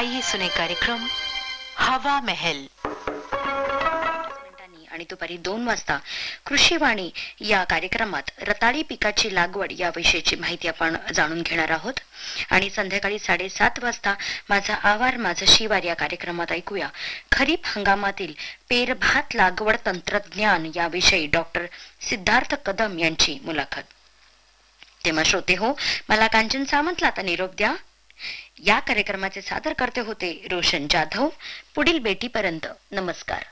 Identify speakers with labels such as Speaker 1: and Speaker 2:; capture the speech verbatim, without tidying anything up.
Speaker 1: आइए सुने कार्यक्रम हवा महल।
Speaker 2: आणि दुपारी दोन वाजता कृषीवाणी या कार्यक्रमात रताळी पिकाची लागवड याविषयीची माहिती आपण जाणून घेणार आहोत. आणि संध्याकाळी साडेसात वाजता माझा आवार माझं शिवार या कार्यक्रमात ऐकूया खरीप हंगामातील पेरभात लागवड तंत्रज्ञान याविषयी डॉक्टर सिद्धार्थ कदम यांची मुलाखत. तेव्हा श्रोते हो, मला कांचन सावंतला आता निरोप द्या. या कार्यक्रमाचे सादर करते होते रोशन जाधव. पुढील भेटीपर्यंत नमस्कार.